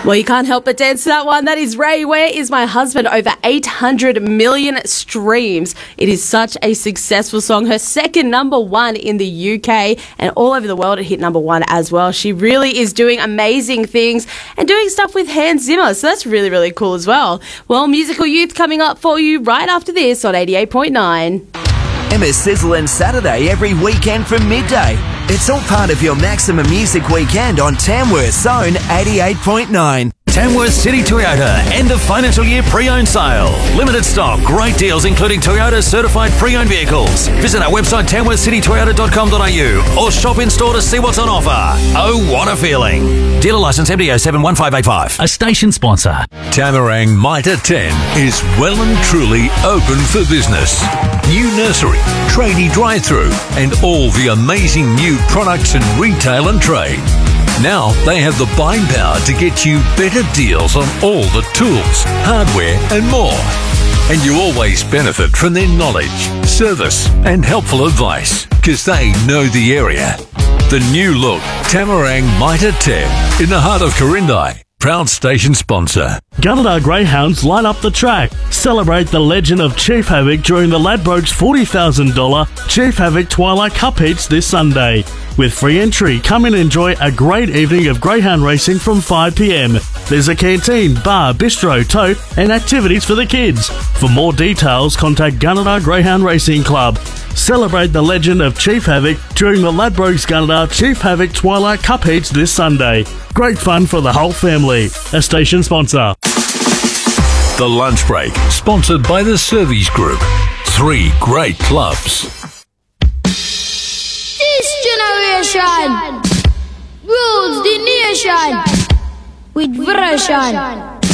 Well, you can't help but dance to that one. That is Ray, Where Is My Husband? Over 800 million streams. It is such a successful song. Her second number one in the UK and all over the world. It hit number one as well. She really is doing amazing things and doing stuff with Hans Zimmer. So that's really, really cool as well. Well, Musical Youth coming up for you right after this on 88.9. Emma's Sizzlin' Saturday every weekend from midday. It's all part of your Maximum Music Weekend on Tamworth's own 88.9. Tamworth City Toyota end of financial year pre-owned sale. Limited stock, great deals including Toyota certified pre-owned vehicles. Visit our website tamworthcitytoyota.com.au or shop in store to see what's on offer. Oh, what a feeling. Dealer licence MDO 71585. A station sponsor. Tamarang Mitre 10 is well and truly open for business. New nursery, tradie drive-through and all the amazing new products in retail and trade. Now they have the buying power to get you better deals on all the tools, hardware and more. And you always benefit from their knowledge, service and helpful advice because they know the area. The new look Tamarang Mitre 10 in the heart of Corindai. Proud station sponsor. Gunnedah Greyhounds light up the track. Celebrate the legend of Chief Havoc during the Ladbrokes $40,000 Chief Havoc Twilight Cup heats this Sunday. With free entry, come and enjoy a great evening of greyhound racing from 5 p.m. There's a canteen, bar, bistro, tote and activities for the kids. For more details, contact Gunnedah Greyhound Racing Club. Celebrate the legend of Chief Havoc during the Ladbrokes Gunnedah Chief Havoc Twilight Cup heats this Sunday. Great fun for the whole family. A station sponsor. The Lunch Break, sponsored by the Servies Group. 3 great clubs. This generation rules the nation with version.